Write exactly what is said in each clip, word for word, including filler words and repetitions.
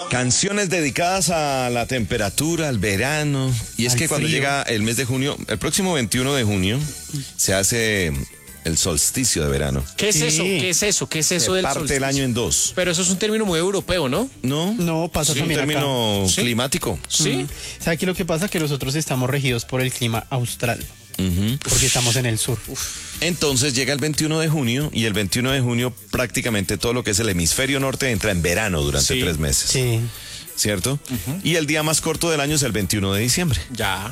Canciones dedicadas a la temperatura, al verano. Y es Al que cuando frío. llega el mes de junio, el próximo veintiuno de junio, se hace el solsticio de verano. ¿Qué es Sí. eso? ¿Qué es eso? ¿Qué es eso Se del parte el solsticio? año en dos. Pero eso es un término muy europeo, ¿no? ¿No? No, pasa Es un también acá. término ¿Sí? climático. Sí. ¿Sabe qué lo que pasa? Que nosotros estamos regidos por el clima austral, Ujú. porque estamos en el sur. Entonces llega el veintiuno de junio y el veintiuno de junio prácticamente todo lo que es el hemisferio norte entra en verano durante Sí. tres meses. Sí. ¿Cierto? Y el día más corto del año es el veintiuno de diciembre. Ya.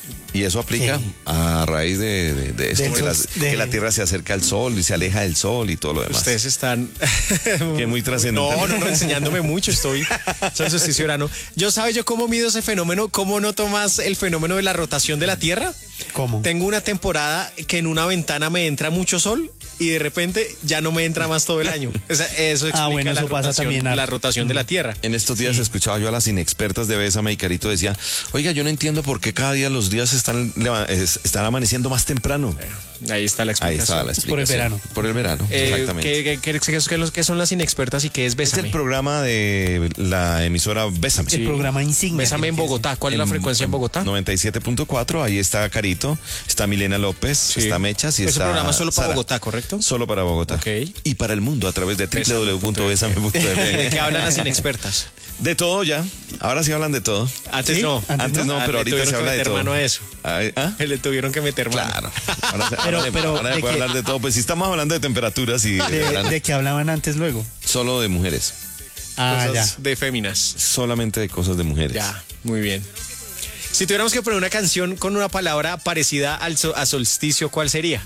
Y eso aplica Sí. a raíz de, de- de esto, De que, esos- las- de- que la Tierra se acerca al Sol y se aleja del Sol y todo lo demás. Ustedes están... Que muy trascendental. No, no, no, enseñándome mucho, estoy... Soy solsticio verano. ¿Yo sabe yo cómo mido ese fenómeno? ¿Cómo noto más el fenómeno de la rotación de la Tierra? ¿Cómo? Tengo una temporada que en una ventana me entra mucho sol y de repente ya no me entra más todo el año. O sea, eso explica Ah, bueno, la, eso pasa rotación, también harto. la rotación de la Tierra. En estos días escuchaba yo a las inexpertas de Bésame y Carito decía, oiga, yo no entiendo por qué cada día los días están, leva- es- están amaneciendo más temprano. Ahí está la Ahí explicación. está la Es por el explicación. verano. Por el verano, Eh, exactamente. ¿qué, qué, qué- qué- qué- qué son las inexpertas y qué es Este es Bésame? el programa de la emisora Bésame. El programa insignia. Bésame en Bogotá. ¿Cuál es la frecuencia en Bogotá? noventa y siete punto cuatro, ahí está Carito, está Milena López, Sí. está Mechas y Ese está programa es solo para Sara. Bogotá, ¿correcto? Solo para Bogotá. Ok. Y para el mundo a través de Bésame w w w punto bésame punto f m. ¿De qué hablan las inexpertas? De todo ya. Ahora sí hablan de todo. Antes ¿Sí? no. Antes Antes no, Ah, pero le ahorita tuvieron se que habla de meter todo. mano a eso. Ay, ¿ah? Le tuvieron que meter mano. Claro. Ahora se, Pero- ahora se- pero, ahora se ¿de puede qué? hablar de todo. Pues si estamos hablando de temperaturas y de ¿De, verano, de qué hablaban antes luego? solo de mujeres. Ah, ya. Cosas de féminas. Solamente de cosas de mujeres. Ya, muy bien. Si tuviéramos que poner una canción con una palabra parecida al so- a solsticio, ¿cuál sería?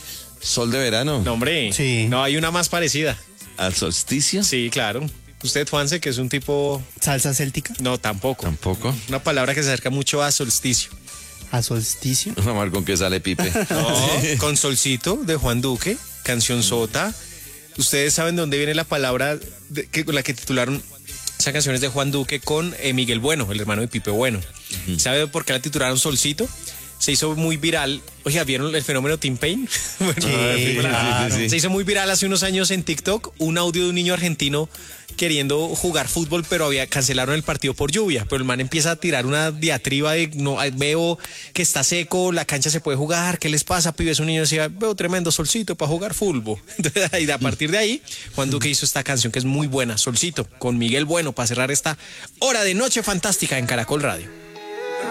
Sol de verano. No, hombre. Sí. No, hay una más parecida. Al solsticio. Sí, claro. Usted, Juanse, que es un tipo... Salsa céltica, No, tampoco. Tampoco. Una palabra que se acerca mucho a solsticio. a solsticio. Una mar con que sale Pipe. No, con Solcito, de Juan Duque, canción sota. Ustedes saben de dónde viene la palabra de- que, con la que titularon esa canción es de Juan Duque con eh, Miguel Bueno, el hermano de Pipe Bueno. ¿Sabe por qué la titularon Solcito? Se hizo muy viral. Oiga, ¿vieron el fenómeno Tim Payne? Bueno, Sí, claro. sí, sí. Se hizo muy viral hace unos años en TikTok un audio de un niño argentino queriendo jugar fútbol, pero había cancelaron el partido por lluvia. Pero el man empieza a tirar una diatriba de no veo que está seco, la cancha se puede jugar, ¿qué les pasa? Pibes, un niño decía, veo tremendo solcito para jugar fútbol. Entonces, y a partir de ahí, Juan Duque hizo esta canción que es muy buena, Solcito, con Miguel Bueno, para cerrar esta hora de noche fantástica en Caracol Radio.